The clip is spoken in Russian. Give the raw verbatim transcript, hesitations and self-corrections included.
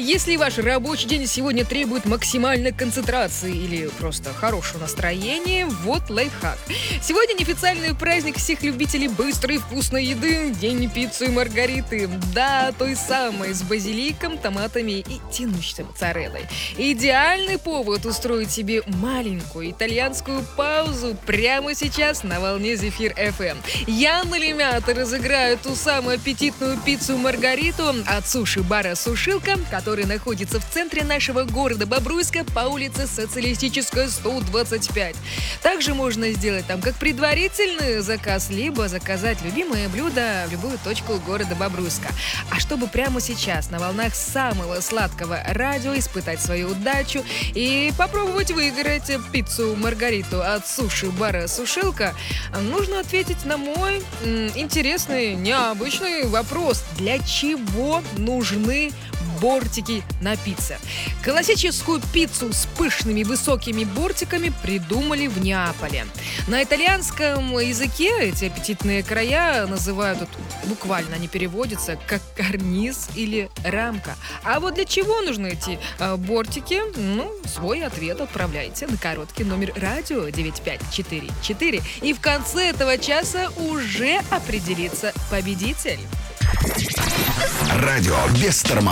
Если ваш рабочий день сегодня требует максимальной концентрации или просто хорошего настроения, вот лайфхак. Сегодня неофициальный праздник всех любителей быстрой и вкусной еды – День пиццы и маргариты. Да, той самой, с базиликом, томатами и тянущей моцареллой. Идеальный повод устроить себе маленькую итальянскую паузу прямо сейчас на волне Зефир эф эм. Яна Лемята разыграет ту самую аппетитную пиццу Маргариту от суши-бара «Сушилка», который находится в центре нашего города Бобруйска по улице Социалистическая, сто двадцать пять. Также можно сделать там как предварительный заказ, либо заказать любимое блюдо в любую точку города Бобруйска. А чтобы прямо сейчас на волнах самого сладкого радио испытать свою удачу и попробовать выиграть пиццу Маргариту от суши-бара «Сушилка», нужно ответить на мой м, интересный, необычный вопрос. Для чего нужны бортики на пицце? Классическую пиццу с пышными высокими бортиками придумали в Неаполе. На итальянском языке эти аппетитные края называют, вот, буквально они переводятся как карниз или рамка. А вот для чего нужны эти э, бортики? Ну, свой ответ отправляйте на короткий номер радио девять пять четыре четыре. И в конце этого часа уже определится победитель. Радио без тормозов.